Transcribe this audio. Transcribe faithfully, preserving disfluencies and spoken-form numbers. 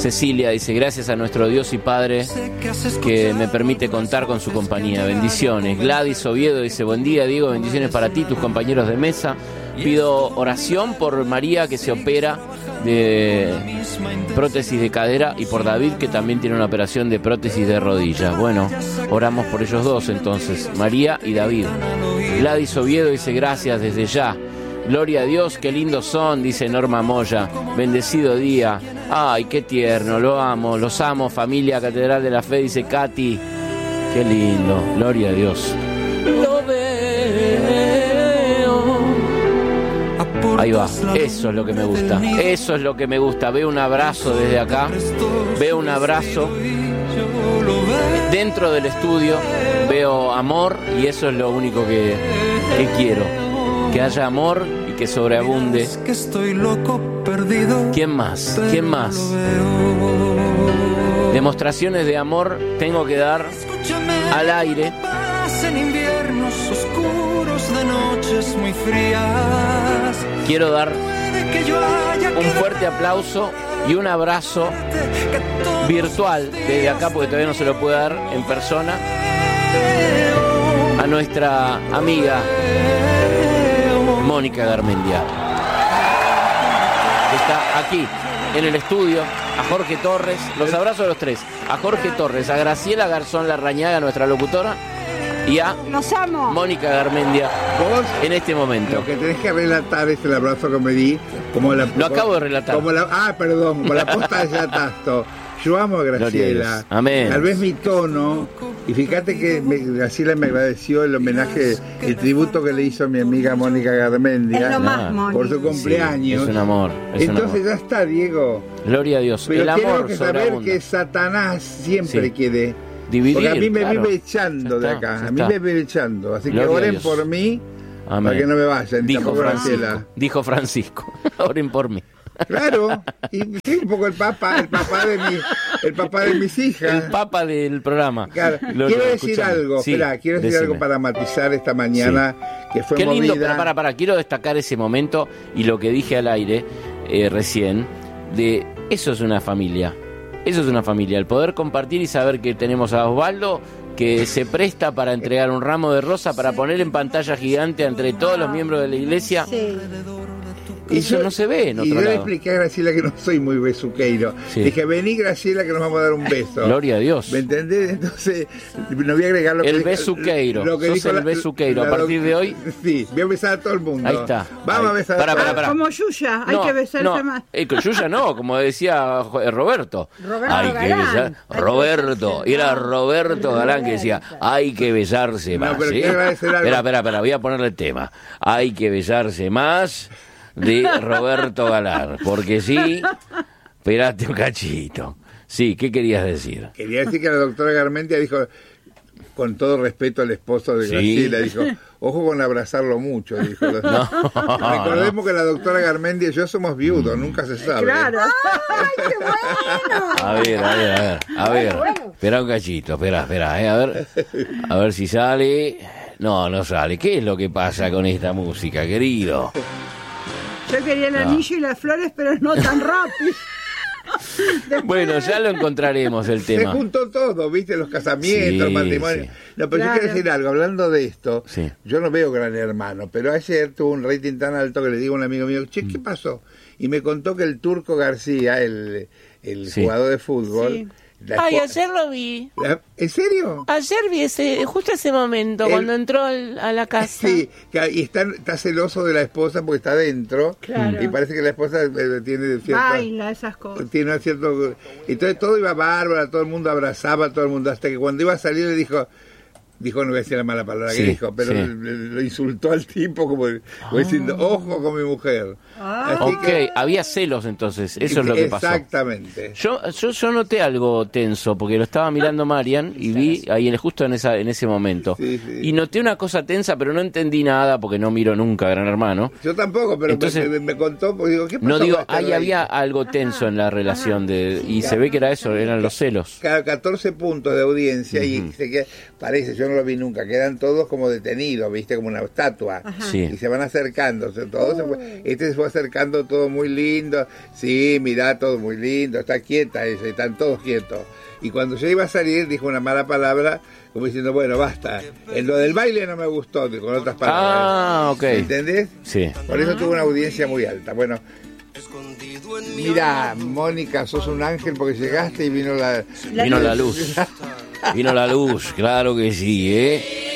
Cecilia dice, gracias a nuestro Dios y Padre que me permite contar con su compañía. Bendiciones. Gladys Oviedo dice, buen día, Diego, bendiciones para ti, tus compañeros de mesa. Pido oración por María, que se opera de prótesis de cadera, y por David, que también tiene una operación de prótesis de rodilla. Bueno, oramos por ellos dos entonces, María y David. Gladys Oviedo dice, gracias desde ya. Gloria a Dios, qué lindos son, dice Norma Moya. Bendecido día. Ay, qué tierno, lo amo, los amo, familia Catedral de la Fe, dice Katy. Qué lindo, gloria a Dios. Lo veo. Ahí va, eso es lo que me gusta. Eso es lo que me gusta. Veo un abrazo desde acá. Veo un abrazo dentro del estudio. Veo amor y eso es lo único que, que quiero. Que haya amor y que sobreabunde. ¿Quién más? ¿Quién más? Demostraciones de amor tengo que dar al aire. Quiero dar un fuerte aplauso y un abrazo virtual desde acá, porque todavía no se lo puedo dar en persona, a nuestra amiga Mónica Garmendia, que está aquí en el estudio, a Jorge Torres, los abrazo a los tres, a Jorge Torres, a Graciela Garzón Larrañaga, nuestra locutora, y a los amo. Mónica Garmendia. ¿Vos? En este momento. Lo que tenés que relatar es el abrazo que me di, como la, lo acabo de relatar. Como la, ah, perdón, como la posta de Yatasto. Yo amo a Graciela. A Amén. Tal vez mi tono, y fíjate que me, Graciela me agradeció el homenaje, el tributo que le hizo a mi amiga Mónica Garmendia. Es lo más, Mónica. Por su cumpleaños. Sí, es un amor. Es Entonces un amor. Ya está, Diego. Gloria a Dios. Pero el amor tengo que saber sobreabunda. que Satanás siempre Sí. quiere dividir. Porque a mí me Claro. vive echando Ya de está, acá. ya A mí está. me vive echando. Así Gloria que a oren Dios. por mí. Amén. Para que no me vayan. Dijo tampoco Francisco. Graciela. Dijo Francisco. Oren por mí. Claro, y sí, un poco el papá, el papá de mi, el papá de mis hijas. El papa del programa. Claro. Lo- Quiero lo- decir escuchame. algo, Sí, espera, quiero decir decime. algo para matizar esta mañana que fue Qué movida. lindo, para, para, para, quiero destacar ese momento y lo que dije al aire eh, recién, de eso es una familia, eso es una familia, el poder compartir y saber que tenemos a Osvaldo que se presta para entregar un ramo de rosa para poner en pantalla gigante entre todos los miembros de la iglesia. Sí. Y Eso yo- no se ve en Y otro yo le lado. expliqué a Graciela que no soy muy besuqueiro. Sí. Dije, vení Graciela que nos vamos a dar un beso. Gloria a Dios. ¿Me entendés? Entonces, no voy a agregar lo que El dijo- besuqueiro. lo que Sos dijo el la- besuqueiro. A la partir doc- de hoy. Sí, voy a besar a todo el mundo. Ahí está. Vamos Ahí. a besar Pará, a pará, todos. pará. Como Yuya, hay No, que besarse no, más. eh, con Yuya no, como decía jo- eh, Roberto. Roberto hay que Galán. besar. Hay que Roberto, besarse. era No, Roberto Galán que decía, hay que besarse No, más. pero ¿sí? quiero decir algo. Espera, espera, espera, voy a ponerle el tema. Hay que besarse más de Roberto Galán, porque sí, espérate un cachito. Sí, ¿qué querías decir? Quería decir que la doctora Garmendia dijo, con todo respeto al esposo de Sí. Graciela, dijo, ojo con abrazarlo mucho, dijo. Recordemos que la doctora Garmendia y yo somos viudos, nunca se sabe. Claro. ¡Ay, qué bueno! A ver, a ver, a ver, a ver. Espera un cachito, espera, espera, eh, a ver. A ver si sale. No, no sale. ¿Qué es lo que pasa con esta música, querido? Yo quería el No. anillo y las flores, pero no tan rápido. Bueno, ya lo encontraremos el Se tema. juntó todo, viste, los casamientos, Sí, los matrimonios. sí. No, pero Claro. yo quiero decir algo, hablando de esto, Sí. yo no veo Gran Hermano, pero ayer tuvo un rating tan alto que le digo a un amigo mío, che, ¿qué pasó? Y me contó que el Turco García, el, el Sí. jugador de fútbol... Sí. la Ay, espo- ayer lo vi. la- ¿En serio? Ayer vi ese, justo ese momento, El- cuando entró al- a la casa. Sí, que- y está, está celoso de la esposa porque está adentro Claro. y parece que la esposa eh, tiene cierta... Baila, esas cosas. Tiene cierto... Entonces todo iba bárbaro, todo el mundo abrazaba a todo el mundo, hasta que cuando iba a salir le dijo... Dijo, no voy a decir la mala palabra Sí, que dijo, pero sí. le- le- lo insultó al tipo como, como diciendo, ojo con mi mujer. Ah. Así Ok, que- había celos entonces, eso es lo que pasó. Exactamente. Yo, yo, yo noté algo tenso, porque lo estaba mirando Marian y vi ahí en, justo en, esa, en ese momento. Sí, sí. Y noté una cosa tensa, pero no entendí nada, porque no miro nunca Gran Hermano. Yo tampoco, pero Entonces- me, me contó, porque digo, ¿qué pasó? No digo, con esta ahí raíz? había algo tenso en la relación de y se ve que era eso, eran los celos. Cada catorce puntos de audiencia y se queda, parece, yo no lo vi nunca, quedan todos como detenidos, viste, como una estatua. Sí. Y se van acercando, o sea, todo se fue- este se fue acercando todo muy lindo, sí, mirá, todo muy lindo, está quieta ese, están todos quietos. Y cuando yo iba a salir, dijo una mala palabra, como diciendo, bueno, basta, en lo del baile no me gustó, con otras palabras. Ah, ok. ¿Entendés? Sí. Por eso tuvo una audiencia muy alta. Bueno, mira, Mónica, sos un ángel porque llegaste y vino la... Vino la luz. Vino la luz, claro que sí, ¿eh?